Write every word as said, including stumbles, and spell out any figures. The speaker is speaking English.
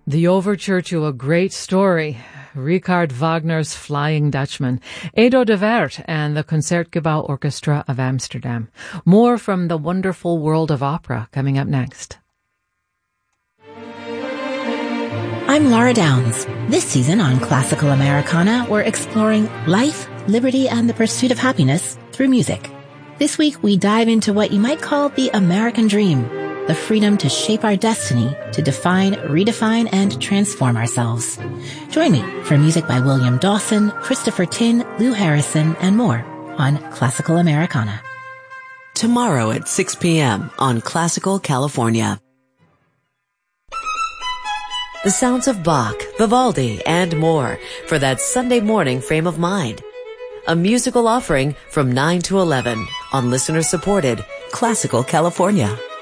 The overture to a great story, Richard Wagner's Flying Dutchman, Edo de Werd and the Concertgebouw Orchestra of Amsterdam. More from the wonderful world of opera coming up next. I'm Laura Downs. This season on Classical Americana, we're exploring life, liberty, and the pursuit of happiness through music. This week, we dive into what you might call the American dream, the freedom to shape our destiny, to define, redefine, and transform ourselves. Join me for music by William Dawson, Christopher Tin, Lou Harrison, and more on Classical Americana. Tomorrow at six p.m. on Classical California. The sounds of Bach, Vivaldi, and more for that Sunday morning frame of mind. A musical offering from nine to eleven on listener-supported Classical California.